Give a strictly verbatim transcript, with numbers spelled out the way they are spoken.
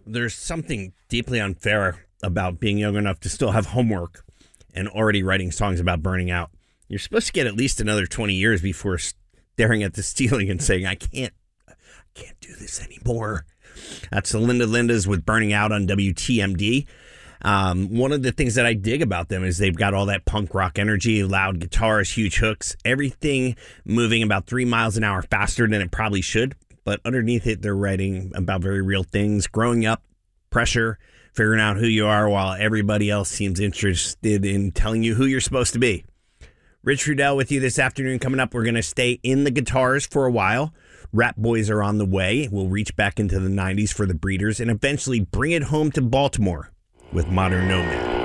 there's something deeply unfair about being young enough to still have homework and already writing songs about burning out. You're supposed to get at least another twenty years before staring at the ceiling and saying, I can't, I can't do this anymore. That's the Linda Lindas with Burning Out on W T M D. Um, one of the things that I dig about them is they've got all that punk rock energy, loud guitars, huge hooks, everything moving about three miles an hour faster than it probably should. But underneath it, they're writing about very real things, growing up, pressure, figuring out who you are while everybody else seems interested in telling you who you're supposed to be. Rich Rudell with you this afternoon. Coming up, we're going to stay in the guitars for a while. Rap Boys are on the way. We'll reach back into the nineties for the Breeders and eventually bring it home to Baltimore with Modern Nomad.